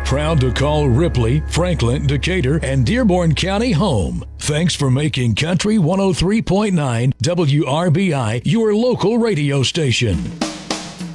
Proud to call Ripley, Franklin, Decatur, and Dearborn County home. Thanks for making Country 103.9 WRBI your local radio station.